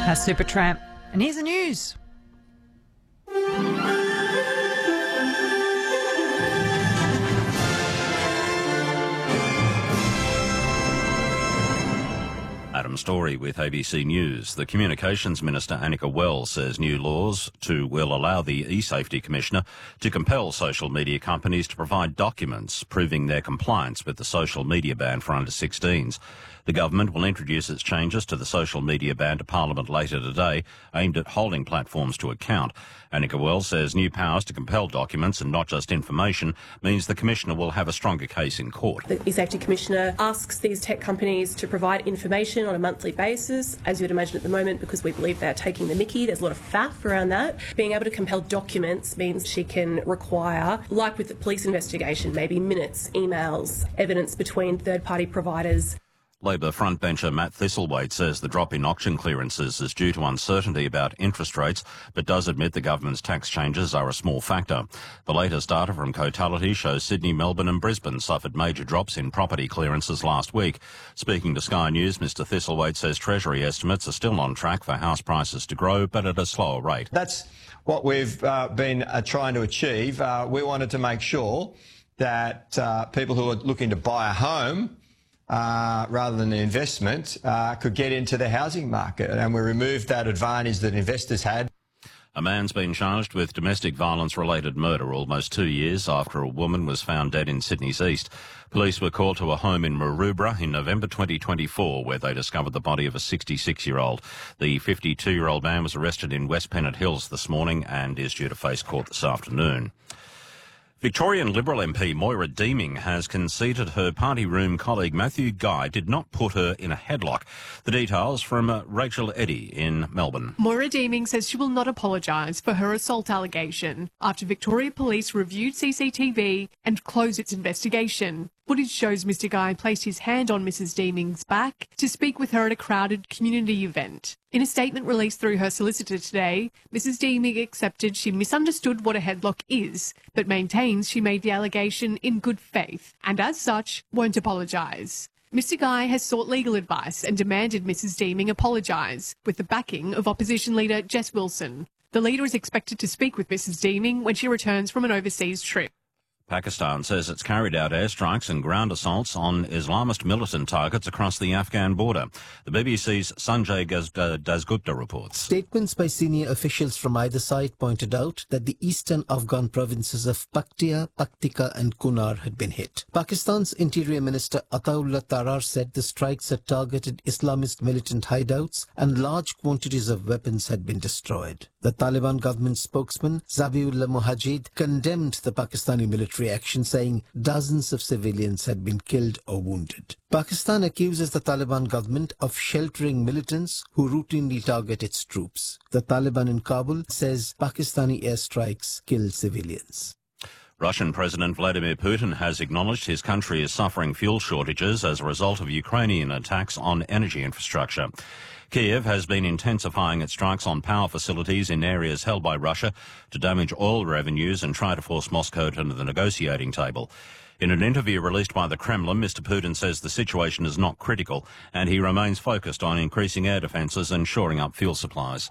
That's Supertramp. And here's the news. Adam Story with ABC News. The Communications Minister Annika Wells says new laws will allow the eSafety Commissioner to compel social media companies to provide documents proving their compliance with the social media ban for under 16s. The government will introduce its changes to the social media ban to Parliament later today, aimed at holding platforms to account. Annika Wells says new powers to compel documents and not just information means the Commissioner will have a stronger case in court. The eSafety Commissioner asks these tech companies to provide information on a monthly basis, as you'd imagine at the moment, because we believe they're taking the mickey. There's a lot of faff around that. Being able to compel documents means she can require, like with the police investigation, maybe minutes, emails, evidence between third-party providers. Labor frontbencher Matt Thistlethwaite says the drop in auction clearances is due to uncertainty about interest rates, but does admit the government's tax changes are a small factor. The latest data from Cotality shows Sydney, Melbourne and Brisbane suffered major drops in property clearances last week. Speaking to Sky News, Mr Thistlethwaite says Treasury estimates are still on track for house prices to grow, but at a slower rate. That's what we've been trying to achieve. We wanted to make sure that people who are looking to buy a home rather than an investment, could get into the housing market. And we removed that advantage that investors had. A man's been charged with domestic violence-related murder almost 2 years after a woman was found dead in Sydney's east. Police were called to a home in Maroubra in November 2024 where they discovered the body of a 66-year-old. The 52-year-old man was arrested in West Pennant Hills this morning and is due to face court this afternoon. Victorian Liberal MP Moira Deeming has conceded her party room colleague Matthew Guy did not put her in a headlock. The details from Rachel Eddy in Melbourne. Moira Deeming says she will not apologise for her assault allegation after Victoria Police reviewed CCTV and closed its investigation. Footage shows Mr Guy placed his hand on Mrs Deeming's back to speak with her at a crowded community event. In a statement released through her solicitor today, Mrs Deeming accepted she misunderstood what a headlock is, but maintains she made the allegation in good faith and, as such, won't apologise. Mr Guy has sought legal advice and demanded Mrs Deeming apologise, with the backing of opposition leader Jess Wilson. The leader is expected to speak with Mrs Deeming when she returns from an overseas trip. Pakistan says it's carried out airstrikes and ground assaults on Islamist militant targets across the Afghan border. The BBC's Sanjay Dasgupta reports. Statements by senior officials from either side pointed out that the eastern Afghan provinces of Paktia, Paktika and Kunar had been hit. Pakistan's Interior Minister Ataullah Tarar said the strikes had targeted Islamist militant hideouts and large quantities of weapons had been destroyed. The Taliban government spokesman Zabiullah Mujahid condemned the Pakistani military action, saying dozens of civilians had been killed or wounded. Pakistan accuses the Taliban government of sheltering militants who routinely target its troops. The Taliban in Kabul says Pakistani airstrikes kill civilians. Russian President Vladimir Putin has acknowledged his country is suffering fuel shortages as a result of Ukrainian attacks on energy infrastructure. Kiev has been intensifying its strikes on power facilities in areas held by Russia to damage oil revenues and try to force Moscow to the negotiating table. In an interview released by the Kremlin, Mr Putin says the situation is not critical and he remains focused on increasing air defences and shoring up fuel supplies.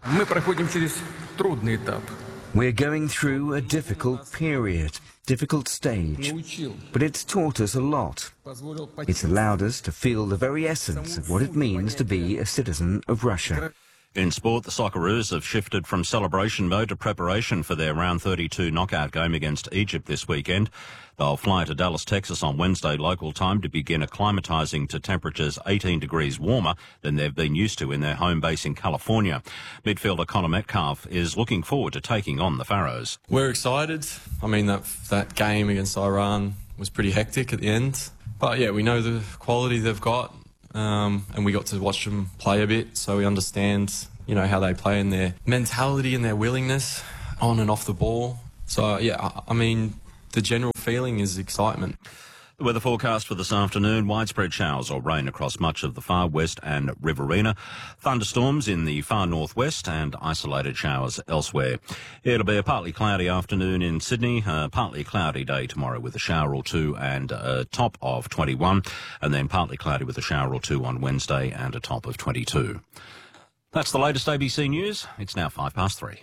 We're going through a difficult period, difficult stage, but it's taught us a lot. It's allowed us to feel the very essence of what it means to be a citizen of Russia. In sport, the Socceroos have shifted from celebration mode to preparation for their round 32 knockout game against Egypt this weekend. They'll fly to Dallas, Texas on Wednesday local time to begin acclimatising to temperatures 18 degrees warmer than they've been used to in their home base in California. Midfielder Connor Metcalf is looking forward to taking on the Pharaohs. We're excited. I mean, that game against Iran was pretty hectic at the end. But yeah, we know the quality they've got. And we got to watch them play a bit, so we understand, how they play and their mentality and their willingness on and off the ball. So, yeah, I mean, the general feeling is excitement. The weather forecast for this afternoon, widespread showers or rain across much of the far west and Riverina. Thunderstorms in the far northwest and isolated showers elsewhere. It'll be a partly cloudy afternoon in Sydney, a partly cloudy day tomorrow with a shower or two and a top of 21, and then partly cloudy with a shower or two on Wednesday and a top of 22. That's the latest ABC News. It's now 3:05.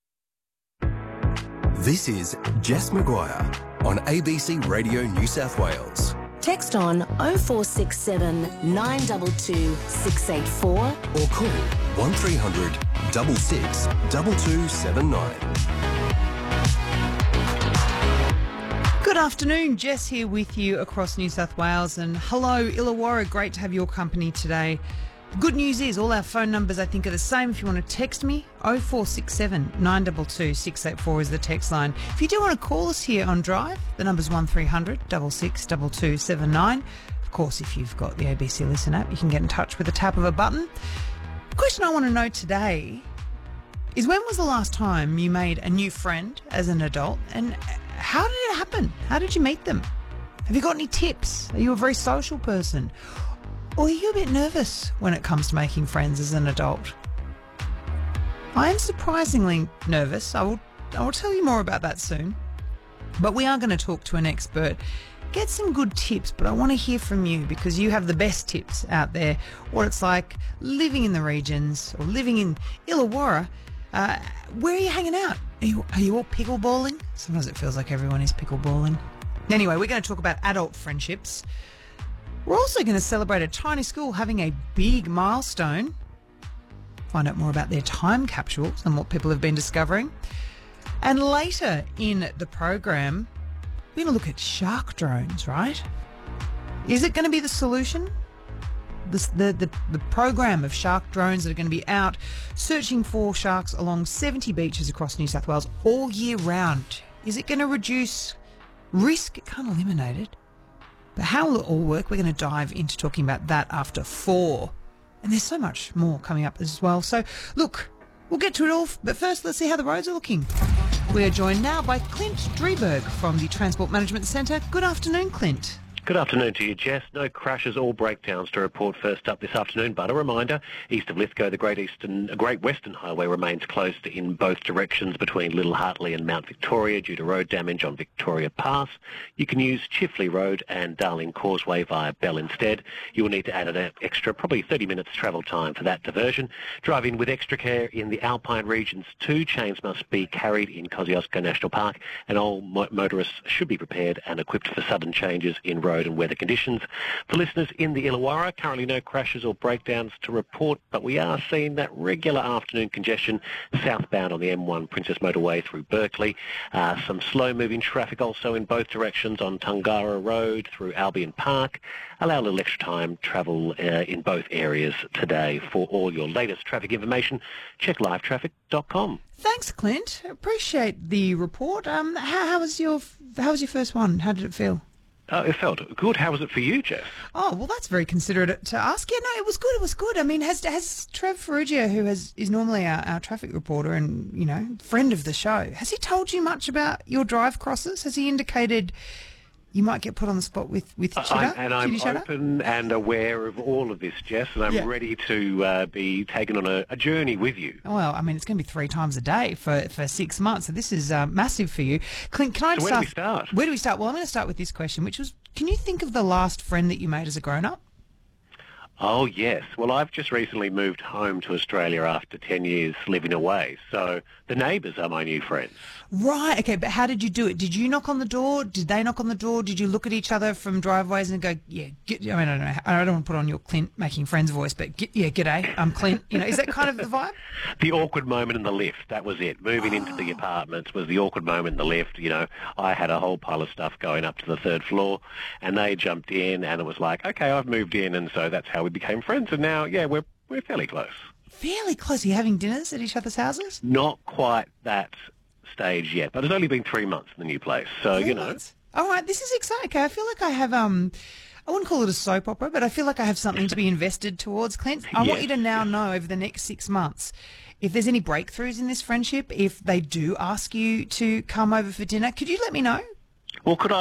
This is Jess Maguire on ABC Radio New South Wales. Text on 0467 922 684 Or call 1300 66 2279. Good afternoon, Jess here with you across New South Wales, and hello Illawarra, great to have your company today. The good news is all our phone numbers I think are the same. If you want to text me, 0467 922 684 is the text line. If you do want to call us here on Drive, the number's 1300 66 2279. Of course, if you've got the ABC Listen app, you can get in touch with the tap of a button. The question I want to know today is, when was the last time you made a new friend as an adult, and how did it happen? How did you meet them? Have you got any tips? Are you a very social person? Or are you a bit nervous when it comes to making friends as an adult? I am surprisingly nervous. I will tell you more about that soon. But we are going to talk to an expert, get some good tips, but I want to hear from you because you have the best tips out there. What it's like living in the regions or living in Illawarra. Where are you hanging out? Are you all pickleballing? Sometimes it feels like everyone is pickleballing. Anyway, we're going to talk about adult friendships. We're also going to celebrate a tiny school having a big milestone. Find out more about their time capsules and what people have been discovering. And later in the program, we're going to look at shark drones, right? Is it going to be the solution? The program of shark drones that are going to be out searching for sharks along 70 beaches across New South Wales all year round. Is it going to reduce risk? It can't eliminate it. But how will it all work? We're going to dive into talking about that after 4. And there's so much more coming up as well. So, look, we'll get to it all. But first, let's see how the roads are looking. We are joined now by Clint Drieberg from the Transport Management Centre. Good afternoon, Clint. Good afternoon to you, Jess. No crashes or breakdowns to report first up this afternoon, but a reminder, east of Lithgow, the Great Western Highway remains closed in both directions between Little Hartley and Mount Victoria due to road damage on Victoria Pass. You can use Chifley Road and Darling Causeway via Bell instead. You will need to add an extra, probably 30 minutes travel time for that diversion. Drive in with extra care in the Alpine regions too. Chains must be carried in Kosciuszko National Park, and all motorists should be prepared and equipped for sudden changes in road and weather conditions. For listeners in the Illawarra, currently no crashes or breakdowns to report, but we are seeing that regular afternoon congestion southbound on the M1 Princess Motorway through Berkeley. Some slow-moving traffic also in both directions on Tungara Road through Albion Park. Allow a little extra time travel in both areas today. For all your latest traffic information, check livetraffic.com. Thanks, Clint. Appreciate the report. How was your first one? How did it feel? It felt good. How was it for you, Jess? Oh, well, that's very considerate to ask. Yeah, no, it was good. It was good. I mean, has Trev Ferrugia, who is normally our traffic reporter and, you know, friend of the show, has he told you much about your drive crosses? Has he indicated you might get put on the spot with Chitter? I'm open and aware of all of this, Jess, and I'm ready to be taken on a journey with you. Well, I mean, it's going to be 3 times a day for 6 months, so this is massive for you. Clint, can I where do we start? Where do we start? Well, I'm going to start with this question, which was, can you think of the last friend that you made as a grown-up? Oh, yes. Well, I've just recently moved home to Australia after 10 years living away, so the neighbours are my new friends. Right, okay, but how did you do it? Did you knock on the door? Did they knock on the door? Did you look at each other from driveways and go, yeah, I mean, I don't know, I don't want to put on your Clint making friends voice, but g'day, I'm Clint. You know, is that kind of the vibe? The awkward moment in the lift, that was it. Moving into the apartments was the awkward moment in the lift. You know, I had a whole pile of stuff going up to the 3rd floor, and they jumped in, and it was like, okay, I've moved in, and so that's how we became friends, and now, yeah, we're fairly close. Fairly close? Are you having dinners at each other's houses? Not quite that stage yet, but it's only been 3 months in the new place, so, you know. All right, this is exciting. Okay, I feel like I have, I wouldn't call it a soap opera, but I feel like I have something to be invested towards, Clint. I want you to now know over the next 6 months, if there's any breakthroughs in this friendship, if they do ask you to come over for dinner, could you let me know? Well, could I